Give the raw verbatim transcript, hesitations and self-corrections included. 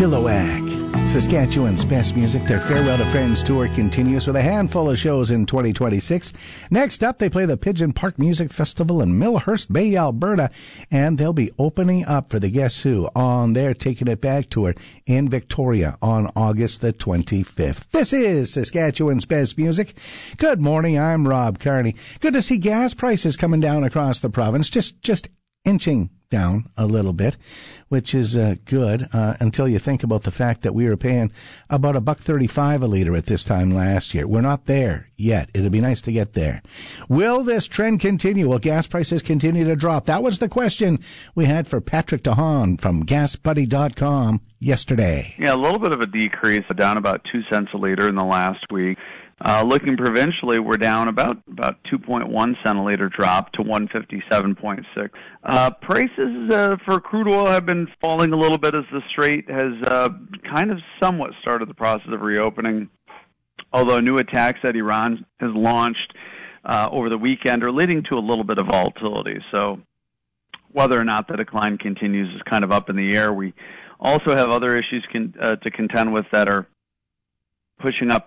Chilliwack. Saskatchewan's best music. Their Farewell to Friends tour continues with a handful of shows in twenty twenty-six. Next up, they play the Pigeon Park Music Festival in Millhurst Bay, Alberta, and they'll be opening up for the Guess Who on their Taking It Back tour in Victoria on August the twenty-fifth. This is Saskatchewan's best music. Good morning, I'm Rob Carney. Good to see gas prices coming down across the province, just just inching down a little bit, which is uh, good uh, until you think about the fact that we were paying about a buck thirty-five a liter at this time last year. We're not there yet. It'd be nice to get there. Will this trend continue? Will gas prices continue to drop? That was the question we had for Patrick DeHaan from gas buddy dot com yesterday. Yeah, a little bit of a decrease, down about two cents a liter in the last week. Uh, looking provincially, we're down about about two point one cent a liter drop to one fifty-seven point six. Uh, prices uh, for crude oil have been falling a little bit as the Strait has uh, kind of somewhat started the process of reopening, although new attacks that Iran has launched uh, over the weekend are leading to a little bit of volatility. So whether or not the decline continues is kind of up in the air. We also have other issues con- uh, to contend with that are pushing up